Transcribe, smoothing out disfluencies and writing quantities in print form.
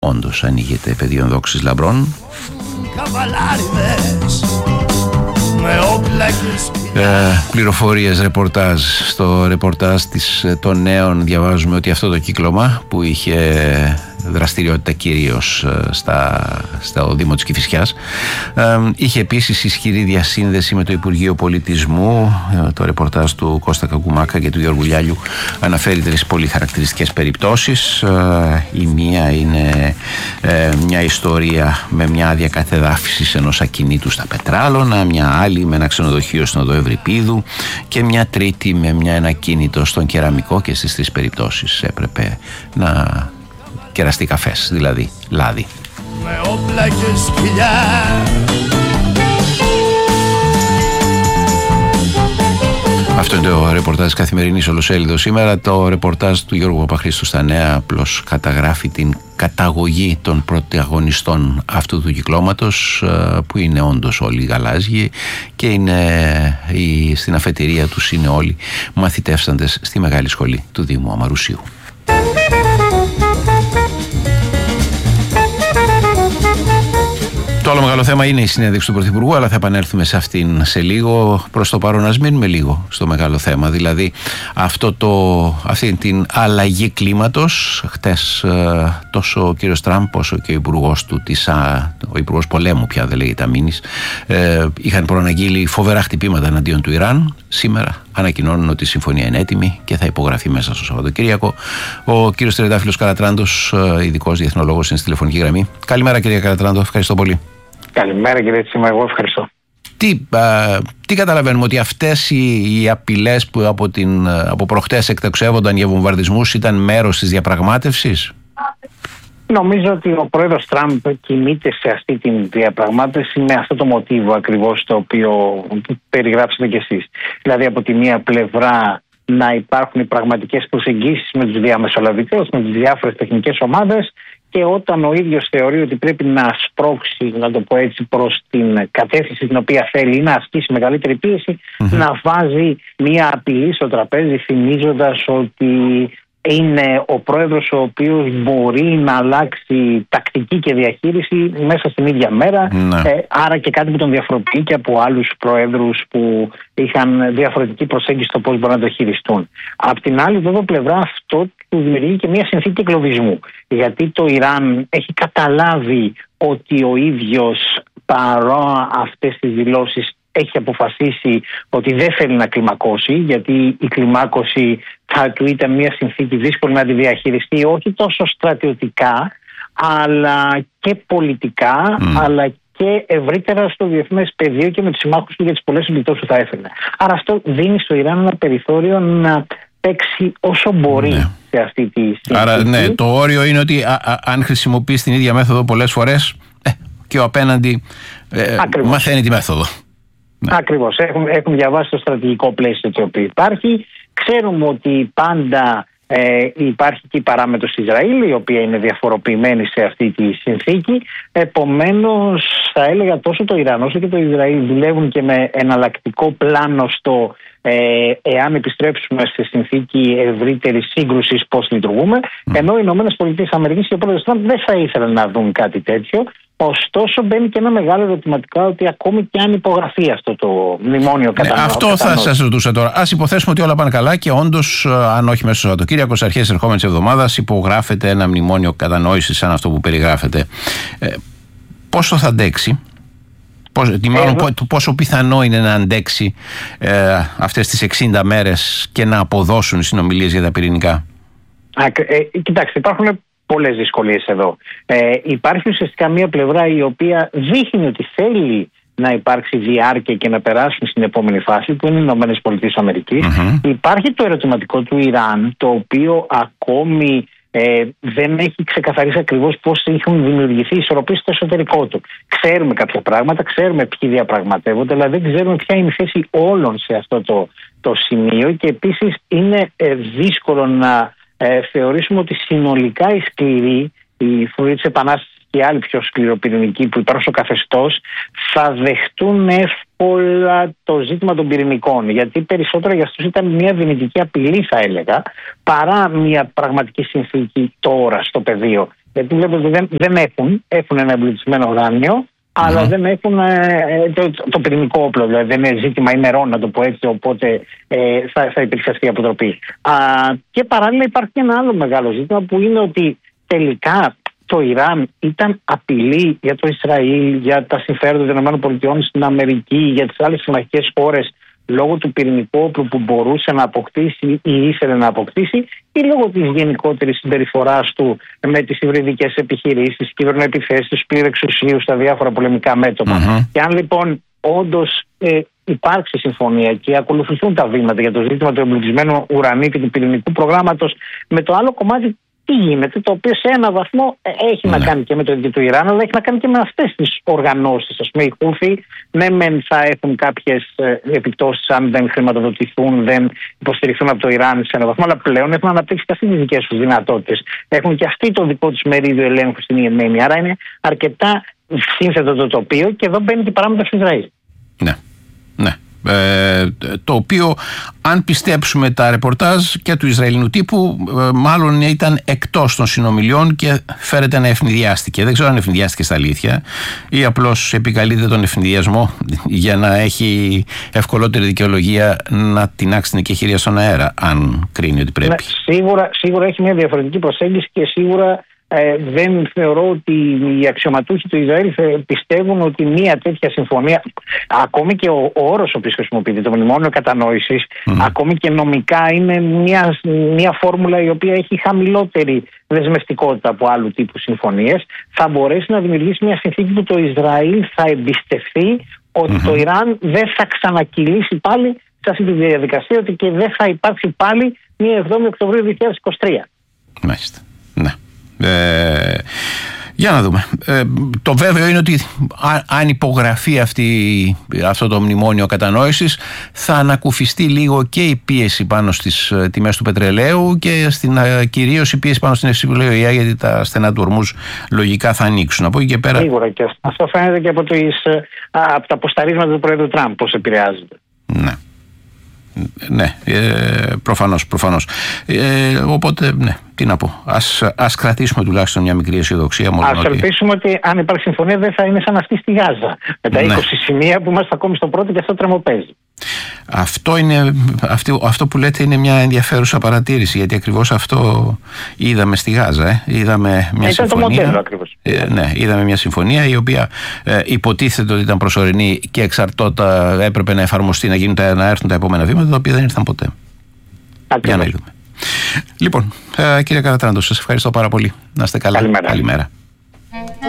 όντως ανοίγεται πεδίο ενδόξης λαμπρών. Πληροφορίες, ρεπορτάζ. Στο ρεπορτάζ των νέων διαβάζουμε ότι αυτό το κύκλωμα που είχε δραστηριότητα κυρίως στο Δήμο της Κηφισιάς είχε επίσης ισχυρή διασύνδεση με το Υπουργείο Πολιτισμού. Το ρεπορτάζ του Κώστα Κακουμάκα και του Γιώργου Λιάλιου αναφέρει 3 πολύ χαρακτηριστικές περιπτώσεις. Η μία είναι μια ιστορία με μια άδεια κατεδάφισης ενός ακινήτου στα Πετράλωνα, μια άλλη με ένα ξενοδοχείο στην οδό Ευρυπίδου και μια τρίτη με ένα ακίνητο στον Κεραμικό, και στις 3 περιπτώσεις έπρεπε να κεραστεί καφές, δηλαδή λάδι. Με όπλα και σκυλιά. Αυτό είναι το ρεπορτάζ της Καθημερινής Ολοσέλιδος σήμερα. Το ρεπορτάζ του Γιώργου Παπαχρήστου στα Νέα απλώς καταγράφει την καταγωγή των πρωταγωνιστών αυτού του κυκλώματος, που είναι όντως όλοι γαλάζιοι και στην αφετηρία τους είναι όλοι μαθητεύσαντες στη Μεγάλη Σχολή του Δήμου Αμαρουσίου. Το άλλο μεγάλο θέμα είναι η συνέντευξη του Πρωθυπουργού, αλλά θα επανέλθουμε σε αυτήν σε λίγο. Προς το παρόν, ας μείνουμε λίγο στο μεγάλο θέμα, δηλαδή αυτή την αλλαγή κλίματος. Χτες τόσο ο κύριος Τραμπ όσο και ο υπουργός του, ο υπουργός πολέμου πια δεν λέγεται αμήνης, είχαν προαναγγείλει φοβερά χτυπήματα εναντίον του Ιράν. Σήμερα ανακοινώνουν ότι η συμφωνία είναι έτοιμη και θα υπογραφεί μέσα στο Σαββατοκύριακο. Ο κύριος Τριαντάφυλλος Καρατράντος, ειδικός διεθνολόγος, είναι στη τηλεφωνική γραμμή. Καλημέρα κύριε Καρατράντο, ευχαριστώ πολύ. Καλημέρα κύριε Τσίμα, εγώ ευχαριστώ. Τι καταλαβαίνουμε, ότι αυτές οι απειλές που από προχτές εκτεξεύονταν για βομβαρδισμούς ήταν μέρος της διαπραγμάτευσης? Νομίζω ότι ο πρόεδρος Τραμπ κινείται σε αυτή τη διαπραγμάτευση με αυτό το μοτίβο ακριβώς το οποίο περιγράψατε κι εσείς. Δηλαδή από τη μία πλευρά να υπάρχουν οι πραγματικές προσεγγίσεις με τους διαμεσολαβητές, με τις διάφορες τεχνικές ομάδες, και όταν ο ίδιος θεωρεί ότι πρέπει να σπρώξει, να το πω έτσι, προς την κατεύθυνση την οποία θέλει ή να ασκήσει μεγαλύτερη πίεση, να βάζει μια απειλή στο τραπέζι, θυμίζοντας ότι είναι ο πρόεδρος ο οποίος μπορεί να αλλάξει τακτική και διαχείριση μέσα στην ίδια μέρα. Άρα και κάτι που τον διαφοροποιεί και από άλλους προέδρους που είχαν διαφορετική προσέγγιση στο πώς μπορούν να το χειριστούν. Απ' την άλλη βέβαια πλευρά αυτό του δημιουργεί και μια συνθήκη εγκλωβισμού. Γιατί το Ιράν έχει καταλάβει ότι ο ίδιος παρά αυτές τις δηλώσεις έχει αποφασίσει ότι δεν θέλει να κλιμακώσει, γιατί η κλιμάκωση θα του ήταν μια συνθήκη δύσκολη να τη διαχειριστεί, όχι τόσο στρατιωτικά αλλά και πολιτικά, αλλά και ευρύτερα στο διεθνές πεδίο και με τους συμμάχους του για τις πολλές συμπληκτώσεις που θα έφερνε. Άρα αυτό δίνει στο Ιράν ένα περιθώριο να παίξει όσο μπορεί σε αυτή τη συνθήκη. Άρα το όριο είναι ότι αν χρησιμοποιείς την ίδια μέθοδο πολλές φορές, και ο απέναντι μαθαίνει τη μέθοδο. Ακριβώς. Έχουμε διαβάσει το στρατηγικό πλαίσιο το οποίο υπάρχει. Ξέρουμε ότι πάντα υπάρχει και η παράμετρος της Ισραήλ, η οποία είναι διαφοροποιημένη σε αυτή τη συνθήκη. Επομένως, θα έλεγα τόσο το Ιράν όσο και το Ισραήλ δουλεύουν και με εναλλακτικό πλάνο στο εάν επιστρέψουμε σε συνθήκη ευρύτερης σύγκρουσης πώς λειτουργούμε. Ενώ οι ΗΠΑ και ο πρόεδρος Τραμπ δεν θα ήθελαν να δουν κάτι τέτοιο. Ωστόσο, μπαίνει και ένα μεγάλο ερωτηματικό ότι ακόμη και αν υπογραφεί αυτό το μνημόνιο κατανόησης. Αυτό θα σας ρωτούσα τώρα. Ας υποθέσουμε ότι όλα πάνε καλά και όντως, αν όχι μέσα στο Σαββατοκύριακο, στις αρχές της ερχόμενης εβδομάδας υπογράφεται ένα μνημόνιο κατανόησης σαν αυτό που περιγράφεται. Πόσο θα αντέξει, πόσο πιθανό είναι να αντέξει αυτές τις 60 μέρες και να αποδώσουν οι συνομιλίες για τα πυρηνικά? Κοιτάξτε, υπάρχουν πολλές δυσκολίες εδώ. Υπάρχει ουσιαστικά μια πλευρά η οποία δείχνει ότι θέλει να υπάρξει διάρκεια και να περάσουν στην επόμενη φάση, που είναι οι ΗΠΑ. Υπάρχει το ερωτηματικό του Ιράν, το οποίο ακόμη δεν έχει ξεκαθαρίσει ακριβώς πώς έχουν δημιουργηθεί ισορροπίες στο εσωτερικό του. Ξέρουμε κάποια πράγματα, ξέρουμε ποιοι διαπραγματεύονται, αλλά δεν ξέρουμε ποια είναι η θέση όλων σε αυτό το σημείο, και επίσης είναι δύσκολο να θεωρήσουμε ότι συνολικά οι σκληροί, η Φρουρή της Επανάστασης και οι άλλοι πιο σκληροπυρηνικοί που υπάρχουν στο καθεστώς, θα δεχτούν εύκολα το ζήτημα των πυρηνικών. Γιατί περισσότερο για αυτούς ήταν μια δυνητική απειλή, θα έλεγα, παρά μια πραγματική συνθήκη τώρα στο πεδίο. Γιατί βλέπετε ότι δεν έχουν ένα εμπλουτισμένο ουράνιο, αλλά δεν έχουν το πυρηνικό όπλο. Δηλαδή δεν είναι ζήτημα ημερών, να το πω έτσι, οπότε θα υπήρξε αυτή η αποτροπή. Και παράλληλα υπάρχει και ένα άλλο μεγάλο ζήτημα, που είναι ότι τελικά το Ιράν ήταν απειλή για το Ισραήλ, για τα συμφέροντα των ΗΠΑ στην Αμερική, για τις άλλες συμμαχικές χώρες, λόγω του πυρηνικού όπλου που μπορούσε να αποκτήσει ή ήθελε να αποκτήσει, ή λόγω της γενικότερης συμπεριφοράς του με τις υβριδικές επιχειρήσεις, κυβερνοεπιθέσεις, πλήρη εξουσίου στα διάφορα πολεμικά μέτωπα. Και αν λοιπόν όντως υπάρξει συμφωνία και ακολουθηθούν τα βήματα για το ζήτημα του εμπλουτισμένου ουρανίου και του πυρηνικού προγράμματος, με το άλλο κομμάτι τι γίνεται, το οποίο σε έναν βαθμό έχει να κάνει και με το ίδιο του Ιράν, αλλά έχει να κάνει και με αυτές τις οργανώσεις. Ας πούμε, οι Χούθι, ναι, μεν θα έχουν κάποιες επιπτώσεις αν δεν χρηματοδοτηθούν, δεν υποστηριχθούν από το Ιράν σε έναν βαθμό, αλλά πλέον έχουν αναπτύξει και αυτοί τις δικές τους δυνατότητες. Έχουν και αυτοί το δικό τους μερίδιο ελέγχου στην Ιεμένη. Άρα είναι αρκετά σύνθετο το τοπίο και εδώ μπαίνει και η παράμετρος του Ισραήλ. Ναι, ναι. Το οποίο, αν πιστέψουμε τα ρεπορτάζ και του Ισραηλινού τύπου, μάλλον ήταν εκτός των συνομιλιών και φέρεται να ευνηδιάστηκε. Δεν ξέρω αν ευνηδιάστηκε στα αλήθεια ή απλώς επικαλείται τον ευνηδιασμό για να έχει ευκολότερη δικαιολογία να τεινάξει την εκεχηρία στον αέρα, αν κρίνει ότι πρέπει. Ναι, σίγουρα έχει μια διαφορετική προσέγγιση και σίγουρα δεν θεωρώ ότι οι αξιωματούχοι του Ισραήλ πιστεύουν ότι μια τέτοια συμφωνία, ακόμη και ο όρος ο οποίος χρησιμοποιείται, το μνημόνιο κατανόησης, ακόμη και νομικά είναι μια φόρμουλα η οποία έχει χαμηλότερη δεσμευτικότητα από άλλου τύπου συμφωνίες, θα μπορέσει να δημιουργήσει μια συνθήκη που το Ισραήλ θα εμπιστευτεί ότι το Ιράν δεν θα ξανακυλήσει πάλι σε αυτή τη διαδικασία, ότι και δεν θα υπάρξει πάλι μια 7η Οκτωβρίου 2023. Μάλιστα. Ναι. Για να δούμε. Το βέβαιο είναι ότι αν υπογραφεί αυτό το μνημόνιο κατανόησης, θα ανακουφιστεί λίγο και η πίεση πάνω στις τιμές του πετρελαίου και κυρίως η πίεση πάνω στην ευσυμπλοεία, γιατί τα στενά του ορμούς λογικά θα ανοίξουν. Από εκεί και πέρα. Σίγουρα, και αυτό φαίνεται και από τα αποσταρίσματα του Πρόεδρου Τραμπ, πώς επηρεάζεται. Ναι. Ναι, προφανώς. Οπότε, ναι, τι να πω. Ας κρατήσουμε τουλάχιστον μια μικρή αισιοδοξία. Ας ελπίσουμε ότι αν υπάρχει συμφωνία δεν θα είναι σαν αυτή στη Γάζα. Με τα 20 σημεία που είμαστε ακόμη στο πρώτο και αυτό τρεμοπαίζει. Αυτό που λέτε είναι μια ενδιαφέρουσα παρατήρηση, γιατί ακριβώς αυτό είδαμε στη Γάζα. Είδαμε μια συμφωνία. Το μοντέλο ακριβώς. Ναι, είδαμε μια συμφωνία η οποία υποτίθεται ότι ήταν προσωρινή και εξαρτώτα έπρεπε να εφαρμοστεί, να έρθουν τα επόμενα βήματα, τα οποία δεν ήρθαν ποτέ. Για να δούμε. Λοιπόν, κύριε Καρατράντο, σας ευχαριστώ πάρα πολύ. Να είστε καλά. Καλημέρα.